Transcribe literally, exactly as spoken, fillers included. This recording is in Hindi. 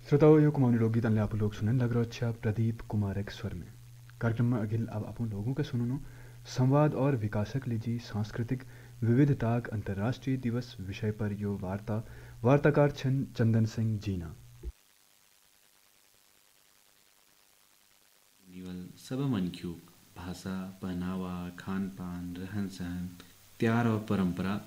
श्रोताओं यो कुमाऊनी लोकगीत अनले आप लोग सुनने लग रहे अच्छा प्रदीप कुमार एक स्वर में कार्यक्रम में अगिल अब अपन लोगों के सुनो संवाद और विकासक लीजी सांस्कृतिक विविधताक अंतर्राष्ट्रीय दिवस विषय पर यो वार्ता वार्ताकार छन चंदन सिंह जीना। निवल सब मनख्यूक भाषा, पहनावा, खान पान, रहन सहन, त्यार और परंपरा